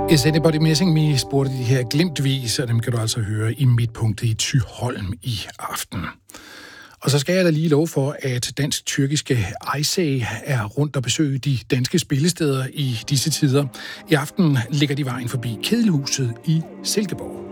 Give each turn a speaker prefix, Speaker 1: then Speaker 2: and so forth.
Speaker 1: Is Anybody Missing Me spurgte de her glimtvis, og dem kan du altså høre i Midtpunktet i Thyholm i aften. Og så skal jeg da lige love for, at dansk-tyrkiske Aysay er rundt og besøge de danske spillesteder i disse tider. I aften ligger de vejen forbi Kedelhuset i Silkeborg.